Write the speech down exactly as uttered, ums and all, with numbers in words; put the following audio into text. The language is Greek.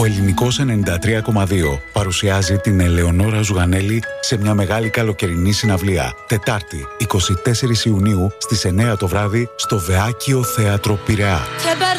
Ο Ελληνικός ενενήντα τρία κόμμα δύο παρουσιάζει την Ελεονόρα Ζουγανέλη σε μια μεγάλη καλοκαιρινή συναυλία. Τετάρτη, εικοστή τέταρτη Ιουνίου στις εννιά το βράδυ στο Βεάκιο Θέατρο Πειραιά.